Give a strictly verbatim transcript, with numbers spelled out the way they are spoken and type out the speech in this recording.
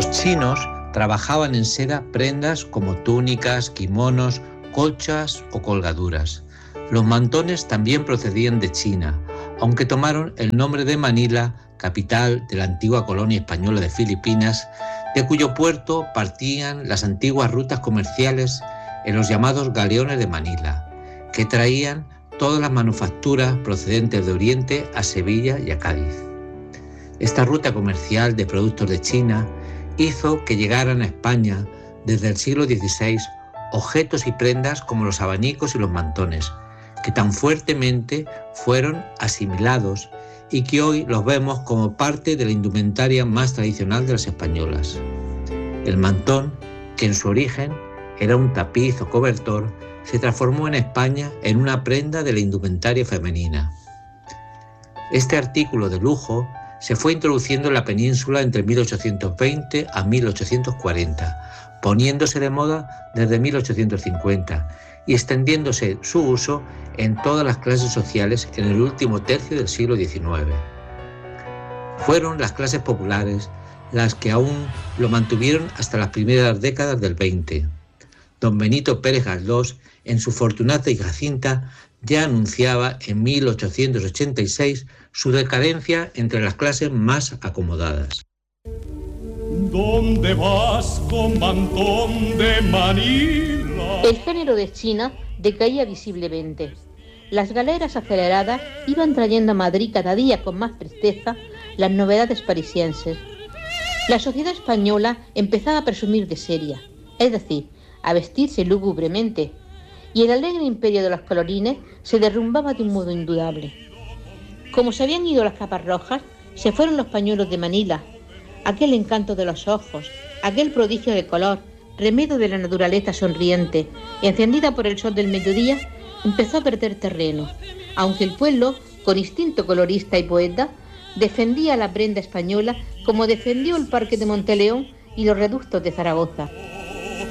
Los chinos trabajaban en seda prendas como túnicas, kimonos, colchas o colgaduras. Los mantones también procedían de China, aunque tomaron el nombre de Manila, capital de la antigua colonia española de Filipinas, de cuyo puerto partían las antiguas rutas comerciales en los llamados galeones de Manila, que traían todas las manufacturas procedentes de Oriente a Sevilla y a Cádiz. Esta ruta comercial de productos de China hizo que llegaran a España desde el siglo dieciséis objetos y prendas como los abanicos y los mantones, que tan fuertemente fueron asimilados y que hoy los vemos como parte de la indumentaria más tradicional de las españolas. El mantón, que en su origen era un tapiz o cobertor, se transformó en España en una prenda de la indumentaria femenina. Este artículo de lujo se fue introduciendo en la península entre mil ochocientos veinte a mil ochocientos cuarenta, poniéndose de moda desde mil ochocientos cincuenta y extendiéndose su uso en todas las clases sociales en el último tercio del siglo diecinueve. Fueron las clases populares las que aún lo mantuvieron hasta las primeras décadas del veinte. Don Benito Pérez Galdós, en su Fortunata y Jacinta, ya anunciaba en mil ochocientos ochenta y seis su decadencia entre las clases más acomodadas. ¿Dónde vas con mantón de Manila? El género de China decaía visiblemente. Las galeras aceleradas iban trayendo a Madrid cada día con más tristeza las novedades parisienses. La sociedad española empezaba a presumir de seria, es decir, a vestirse lúgubremente, y el alegre imperio de los colorines se derrumbaba de un modo indudable. Como se habían ido las capas rojas, se fueron los pañuelos de Manila, aquel encanto de los ojos, aquel prodigio de color, remedio de la naturaleza sonriente, encendida por el sol del mediodía, empezó a perder terreno, aunque el pueblo, con instinto colorista y poeta, defendía la prenda española como defendió el Parque de Monteleón y los reductos de Zaragoza.